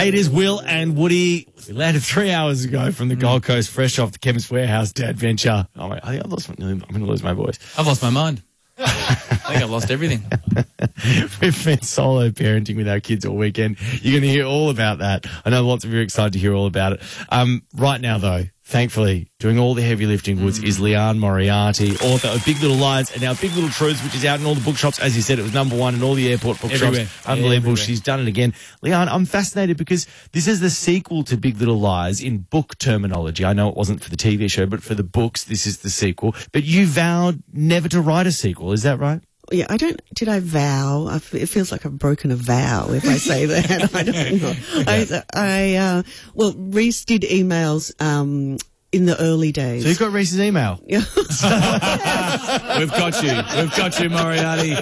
Hey, it is Will and Woody. We landed 3 hours ago from the Gold Coast, fresh off the Chemist Warehouse adventure. Oh, I think I'm going to lose my voice. I've lost my mind. I think I've lost everything. We've been solo parenting with our kids all weekend. You're going to hear all about that. I know lots of you are excited to hear all about it. Right now, though, thankfully, doing all the heavy lifting is Leanne Moriarty, author of Big Little Lies and now Big Little Truths, which is out in all the bookshops. As you said, it was #1 in all the airport bookshops. Unbelievable. Everywhere. She's done it again. Leanne, I'm fascinated because this is the sequel to Big Little Lies in book terminology. I know it wasn't for the TV show, but for the books, this is the sequel. But you vowed never to write a sequel. Is that right? Yeah, did I vow? It feels like I've broken a vow if I say that. I don't know. Well, Reese did emails, in the early days. So you've got Reese's email? Yeah. We've got you, Moriarty.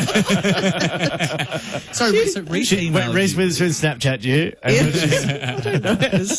So Reese emailed you. Reese Witherspoon Snapchat you. I don't know how to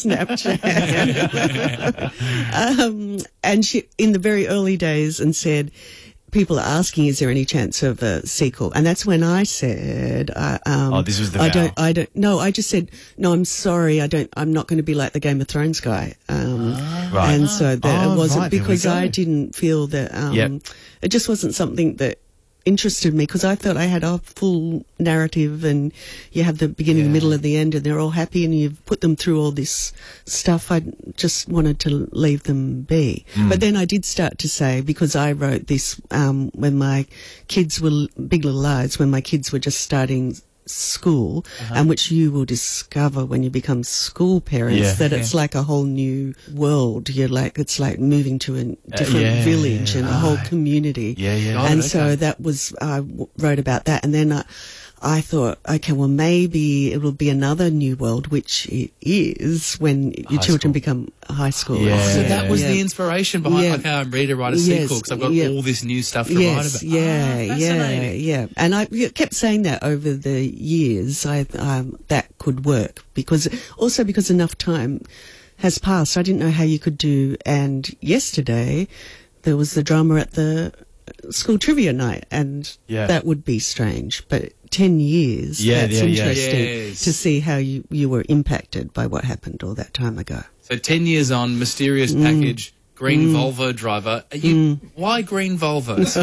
Snapchat. And she, in the very early days, and said, people are asking, is there any chance of a sequel? And that's when I said, this was the vow. I just said, no, I'm sorry. I'm not going to be like the Game of Thrones guy. Right. And so that it wasn't, right, because I didn't feel that, it just wasn't something that interested me, because I thought I had a full narrative and you have the beginning, the middle and the end, and they're all happy and you've put them through all this stuff. I just wanted to leave them be. But then I did start to say, because I wrote this when my kids were, Big Little Lies, when my kids were just starting school, and which you will discover when you become school parents, that it's like a whole new world. It's like moving to a different village and a whole community. And so that was, I wrote about that, and then I thought, okay, well, maybe it will be another new world, which it is when your children become high school. So that was the inspiration behind, okay, I'm ready to write a sequel because I've got all this new stuff to write about. Yeah. And I kept saying that over the years, that could work, because enough time has passed. I didn't know how you could do, and yesterday there was the drama at the school trivia night, and that would be strange, but 10 years, that's interesting to see how you were impacted by what happened all that time ago. So 10 years on, mysterious package, green Volvo driver. Why green Volvos?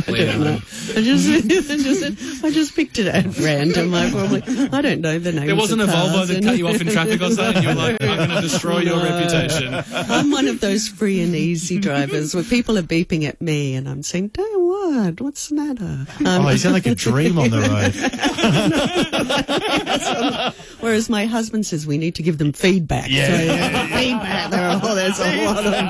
I just picked it at random. I don't know the name. There wasn't a Volvo that cut you off in traffic or something? You're like, I'm going to destroy your reputation. I'm one of those free and easy drivers where people are beeping at me and I'm saying, don't what? What's the matter? You sound like a dream on the road. Whereas my husband says we need to give them feedback. Feedback. There's a lot of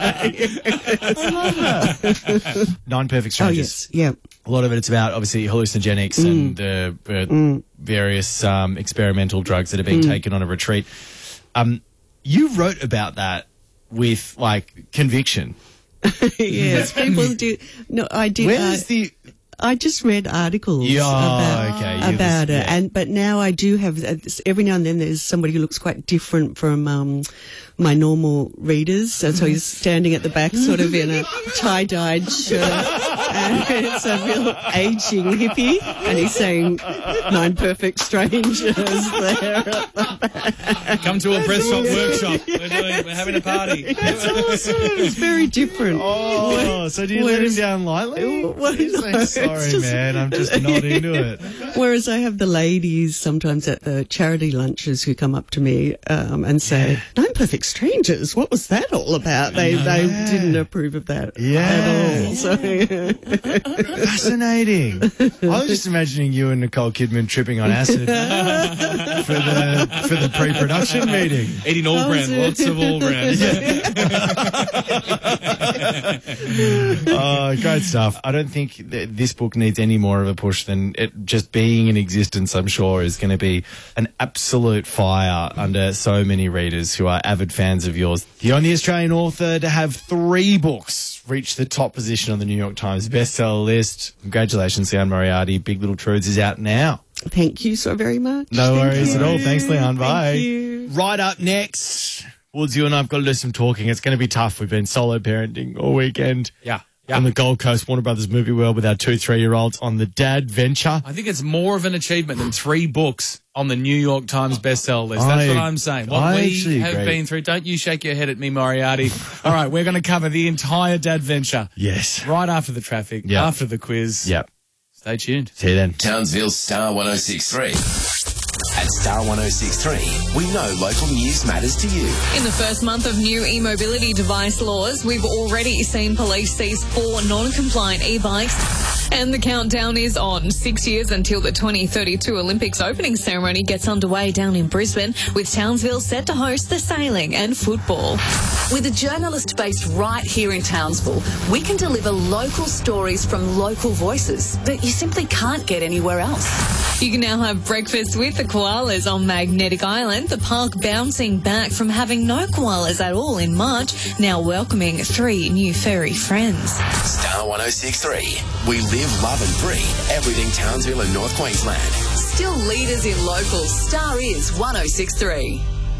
that. 9 Perfect Strangers. Oh, yes. A lot of it's about, obviously, hallucinogenics and the various experimental drugs that are being taken on a retreat. You wrote about that with, conviction. Yes, people do. No, I did. Where's I just read articles about it, but now I do have. Every now and then, there's somebody who looks quite different from my normal readers. So he's standing at the back, sort of in a tie-dyed shirt, and it's a real aging hippie, and he's saying 9 Perfect Strangers there at the back. Come to a press shop workshop. We're having a party. It's awesome. It's very different. Oh, so do you let him down lightly? Sorry, man, I'm just not into it. Whereas I have the ladies sometimes at the charity lunches who come up to me and say, 9 Perfect Strangers, what was that all about? They didn't approve of that at all. So. Fascinating. I was just imagining you and Nicole Kidman tripping on acid for the pre-production meeting. Eating all brand, lots of all brand. Great stuff. I don't think this book needs any more of a push than it just being in existence. I'm sure is going to be an absolute fire under so many readers who are avid fans of yours. The only Australian author to have 3 books reach the top position on the New York Times bestseller list. Congratulations, Leanne Moriarty. Big Little Truths is out now. Thank you so very much. No worries at all. Thanks, Leanne. Bye. Thank you. Right up next, Woods, you and I have got to do some talking. It's going to be tough. We've been solo parenting all weekend. Yeah. on the Gold Coast Warner Brothers Movie World with our 2 3-year-olds on the Dad Venture. I think it's more of an achievement than 3 books on the New York Times bestseller list. That's what I'm saying. What we have been through. Don't you shake your head at me, Moriarty. All right, we're going to cover the entire Dad Venture. Yes. Right after the traffic, after the quiz. Yep. Stay tuned. See you then. Townsville's Star 106.3. At Star 106.3, we know local news matters to you. In the first month of new e-mobility device laws, we've already seen police seize 4 non-compliant e-bikes. And the countdown is on. 6 years until the 2032 Olympics opening ceremony gets underway down in Brisbane, with Townsville set to host the sailing and football. With a journalist based right here in Townsville, we can deliver local stories from local voices that you simply can't get anywhere else. You can now have breakfast with the koalas on Magnetic Island, the park bouncing back from having no koalas at all in March, now welcoming 3 new furry friends. Star 106.3. We live, love and breathe everything Townsville and North Queensland. Still leaders in local, Star is 106.3.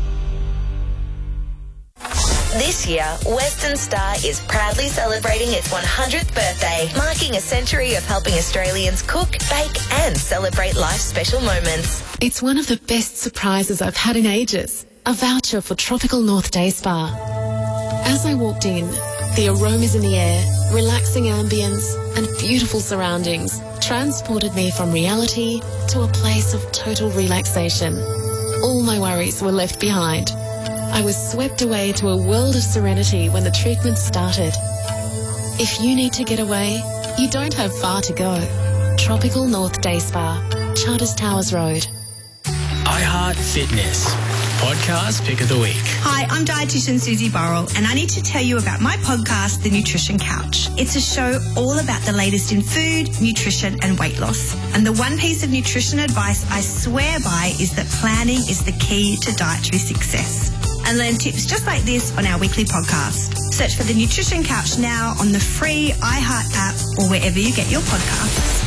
This year, Western Star is proudly celebrating its 100th birthday, marking a century of helping Australians cook, bake and celebrate life's special moments. It's one of the best surprises I've had in ages. A voucher for Tropical North Day Spa. As I walked in, the aromas in the air, relaxing ambience and beautiful surroundings transported me from reality to a place of total relaxation. All my worries were left behind. I was swept away to a world of serenity when the treatment started. If you need to get away, you don't have far to go. Tropical North Day Spa, Charters Towers Road. iHeart Fitness. Podcast Pick of the Week. Hi, I'm dietitian Susie Burrell, and I need to tell you about my podcast, The Nutrition Couch. It's a show all about the latest in food, nutrition and weight loss. And the one piece of nutrition advice I swear by is that planning is the key to dietary success. And learn tips just like this on our weekly podcast. Search for The Nutrition Couch now on the free iHeart app or wherever you get your podcasts.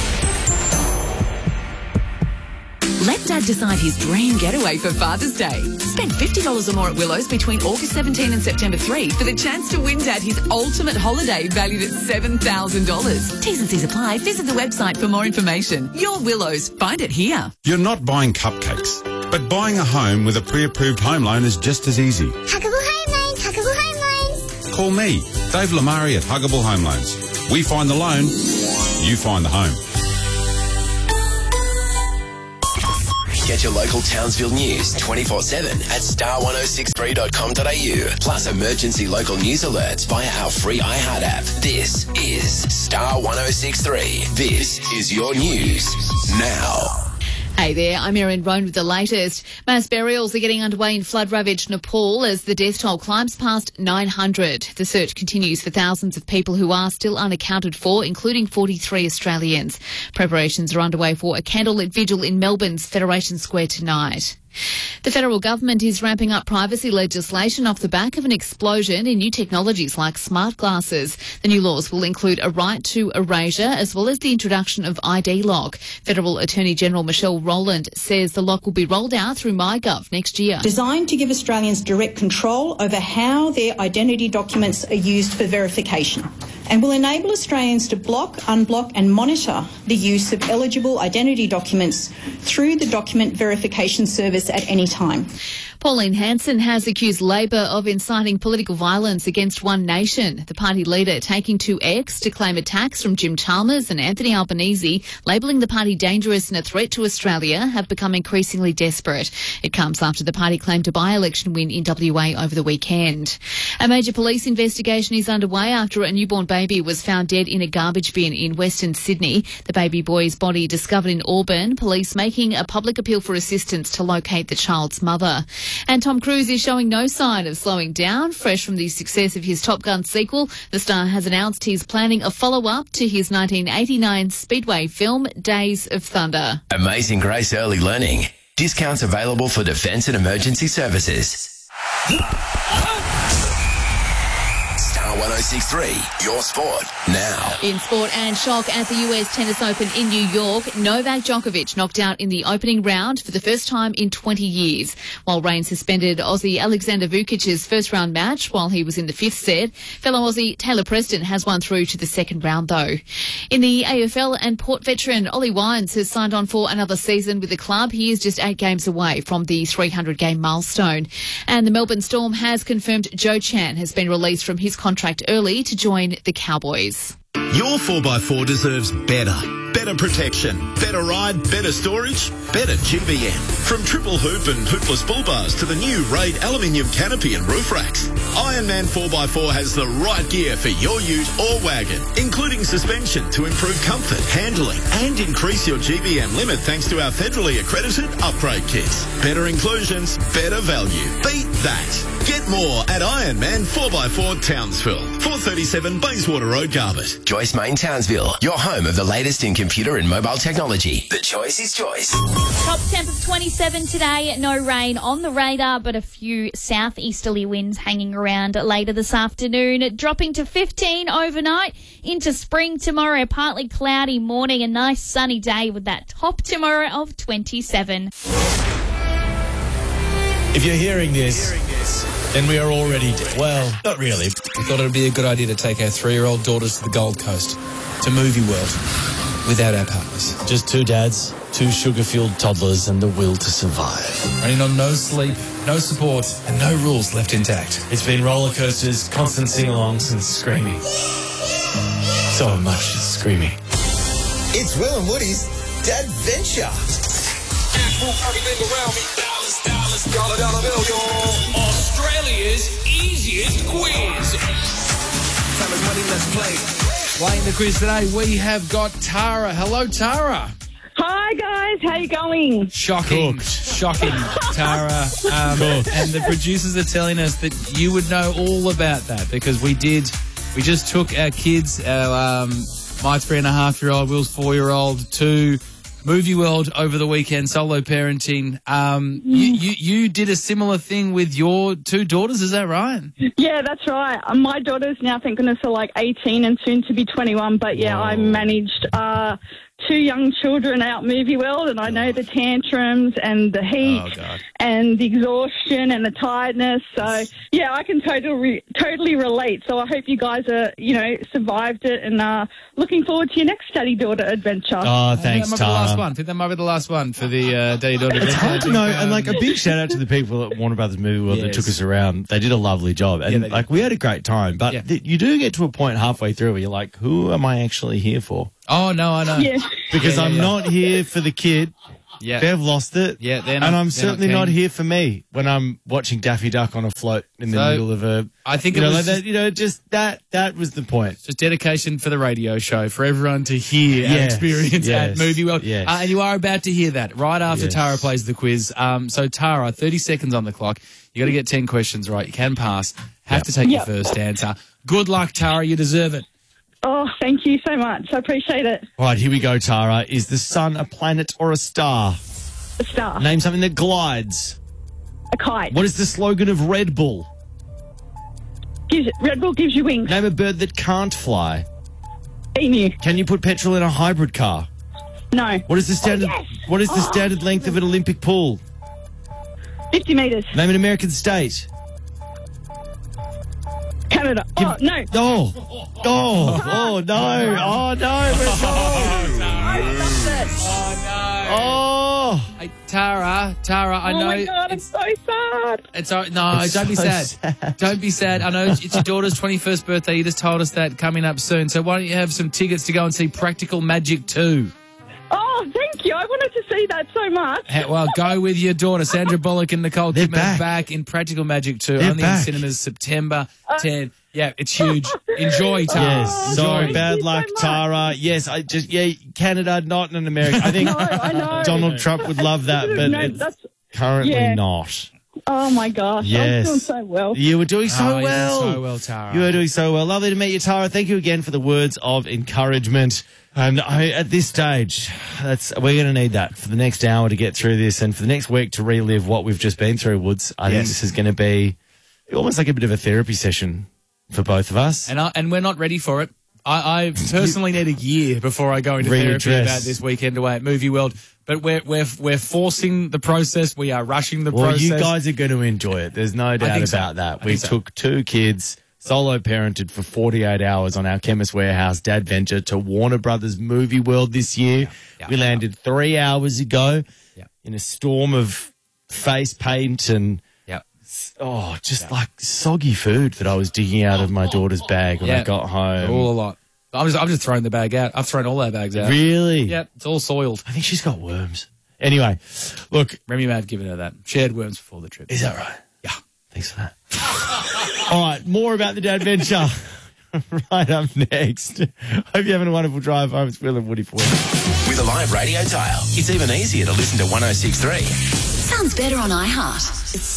Let Dad decide his dream getaway for Father's Day. Spend $50 or more at Willows between August 17 and September 3 for the chance to win Dad his ultimate holiday valued at $7,000. T's and C's apply. Visit the website for more information. Your Willows. Find it here. You're not buying cupcakes, but buying a home with a pre-approved home loan is just as easy. Huggable Home Loans, Huggable Home Loans. Call me, Dave Lamari at Huggable Home Loans. We find the loan, you find the home. Get your local Townsville news 24/7 at star1063.com.au. Plus emergency local news alerts via our free iHeart app. This is Star 106.3. This is your news now. Hey there, I'm Erin Roan with the latest. Mass burials are getting underway in flood-ravaged Nepal as the death toll climbs past 900. The search continues for thousands of people who are still unaccounted for, including 43 Australians. Preparations are underway for a candlelit vigil in Melbourne's Federation Square tonight. The federal government is ramping up privacy legislation off the back of an explosion in new technologies like smart glasses. The new laws will include a right to erasure as well as the introduction of ID lock. Federal Attorney General Michelle Rowland says the lock will be rolled out through MyGov next year. Designed to give Australians direct control over how their identity documents are used for verification, and will enable Australians to block, unblock and monitor the use of eligible identity documents through the document verification service at any time. Pauline Hanson has accused Labor of inciting political violence against One Nation. The party leader taking to X to claim attacks from Jim Chalmers and Anthony Albanese, labelling the party dangerous and a threat to Australia, have become increasingly desperate. It comes after the party claimed a by-election win in WA over the weekend. A major police investigation is underway after a newborn baby was found dead in a garbage bin in Western Sydney. The baby boy's body discovered in Auburn, police making a public appeal for assistance to locate the child's mother. And Tom Cruise is showing no sign of slowing down. Fresh from the success of his Top Gun sequel, the star has announced he's planning a follow-up to his 1989 Speedway film, Days of Thunder. Amazing Grace Early Learning. Discounts available for defence and emergency services. Star Star 106.3, your sport now. In sport and shock at the US Tennis Open in New York, Novak Djokovic knocked out in the opening round for the first time in 20 years, while rain suspended Aussie Alexander Vukic's first-round match while he was in the fifth set. Fellow Aussie Taylor Preston has won through to the second round, though. In the AFL, and Port veteran Ollie Wines has signed on for another season with the club. He is just 8 games away from the 300-game milestone. And the Melbourne Storm has confirmed Joe Chan has been released from his contract early to join the Cowboys. Your 4x4 deserves better. Better protection, better ride, better storage, better GBM. From triple hoop and hoopless bull bars to the new Raid aluminium canopy and roof racks, Ironman 4x4 has the right gear for your ute or wagon, including suspension to improve comfort, handling, and increase your GBM limit thanks to our federally accredited upgrade kits. Better inclusions, better value. Beat that. Get more at Ironman 4x4 Townsville, 437 Bayswater Road, Garbutt. Joyce Main Townsville, your home of the latest in computer and mobile technology. The choice is Joyce. Top temp of 27 today. No rain on the radar, but a few southeasterly winds hanging around later this afternoon. Dropping to 15 overnight. Into spring tomorrow. Partly cloudy morning. A nice sunny day with that top tomorrow of 27. If you're hearing this, then we are already well, not really. We thought it would be a good idea to take our 3-year-old daughters to the Gold Coast, to Movie World, without our partners. Just 2 dads, 2 sugar-fueled toddlers, and the will to survive. Running on no sleep, no support, and no rules left intact. It's been roller coasters, constant sing-alongs, and screaming. So much screaming. It's Will and Woody's Dadventure. Australia's easiest quiz. Playing the quiz today, we have got Tara. Hello, Tara. Hi, guys. How you going? Shocking, Tara. And the producers are telling us that you would know all about that because we just took our kids, my 3.5-year-old, Will's 4-year-old, to Movie World over the weekend, solo parenting. You did a similar thing with your 2 daughters, is that right? Yeah, that's right. My daughters now, thank goodness, are like 18 and soon to be 21. But yeah, I managed 2 young children out Movie World, and I know the tantrums and the heat and the exhaustion and the tiredness. So yeah, I can totally relate. So I hope you guys are, survived it and looking forward to your next daddy-daughter adventure. Oh, thanks, Tara. I think that might be the last one for the daddy-daughter adventure. It's hard to know, and like a big shout out to the people at Warner Brothers Movie World that took us around. They did a lovely job, and we had a great time. But you do get to a point halfway through where you're like, who am I actually here for? Oh, no, I know. Yeah. Because I'm not here for the kid. Yeah. They've lost it. Yeah, and I'm certainly not here for me when I'm watching Daffy Duck on a float in the middle of a... I think that was the point. Just dedication for the radio show, for everyone to hear our experience at Movie World. Yes. And you are about to hear that right after Tara plays the quiz. So, Tara, 30 seconds on the clock. You got to get 10 questions right. You can pass. Have to take your first answer. Good luck, Tara. You deserve it. Oh, thank you so much. I appreciate it. All right, here we go, Tara. Is the sun a planet or a star? A star. Name something that glides. A kite. What is the slogan of Red Bull? Red Bull gives you wings. Name a bird that can't fly. Emu. Can you put petrol in a hybrid car? No. What is the standard? What is the standard length of an Olympic pool? 50 metres. Name an American state. Canada. No. No. Oh, no. Oh. Hey, Tara, I know. Oh my God, I'm so sad. It's all right. No, don't be sad. Don't be sad. I know it's your daughter's 21st birthday. You just told us that coming up soon. So why don't you have some tickets to go and see Practical Magic 2? Oh, thank you. I wanted to see that so much. Well, go with your daughter. Sandra Bullock and Nicole Kidman are back in Practical Magic 2. Only in cinemas September 10. Yeah, it's huge. Enjoy, Tara. Yes. Sorry, bad luck, Tara. Yes, Canada, not in America. I think I know. Donald Trump would love that, but it's currently not. Oh, my gosh. Yes. I'm doing so well. You were doing so well. Doing so well, Tara. You were doing so well. Lovely to meet you, Tara. Thank you again for the words of encouragement. And at this stage, we're going to need that for the next hour to get through this and for the next week to relive what we've just been through, Woods. I think this is going to be almost like a bit of a therapy session. for both of us. And we're not ready for it. I personally need a year before I go into therapy about this weekend away at Movie World. But we're forcing the process. We are rushing the process. Well, you guys are going to enjoy it. There's no doubt about that. We took 2 kids, solo parented for 48 hours on our Chemist Warehouse Dadventure to Warner Brothers Movie World this year. We landed 3 hours ago in a storm of face paint and just like soggy food that I was digging out of my daughter's bag when I got home. All a lot. I'm just throwing the bag out. I've thrown all our bags out. Really? Yep, it's all soiled. I think she's got worms. Anyway, look. Remy may have given her that. She had worms before the trip. Is that right? Yeah. Thanks for that. All right, more about the Dadventure right up next. Hope you're having a wonderful drive home. It's Will and Woody for you. With a live radio dial, it's even easier to listen to 106.3. Sounds better on iHeart. It's